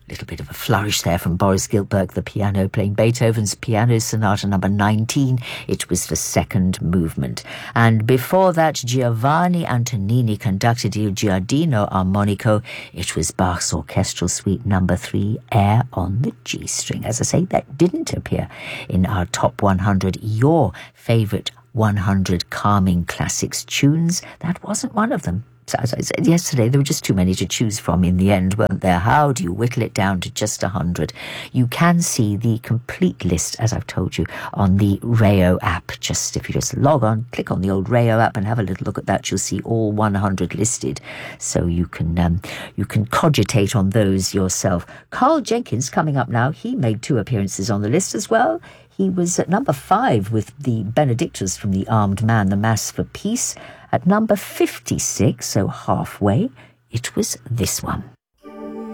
Little bit of a flourish there from Boris Giltberg, the piano, playing Beethoven's Piano Sonata number 19. It was the second movement. And before that, Giovanni Antonini conducted Il Giardino Armonico. It was Bach's Orchestral Suite number 3, Air on the G string. As I say, that didn't appear in our top 100, your favourite 100 calming classics tunes. That wasn't one of them. So as I said yesterday, there were just too many to choose from in the end, weren't there? How do you whittle it down to just 100? You can see the complete list, as I've told you, on the Rayo app. Just if you just log on, click on the old Rayo app and have a little look at that, you'll see all 100 listed. So you can cogitate on those yourself. Carl Jenkins coming up now. He made 2 appearances on the list as well. He was at number 5 with the Benedictus from the Armed Man, the Mass for Peace. At number 56, so halfway, it was this one.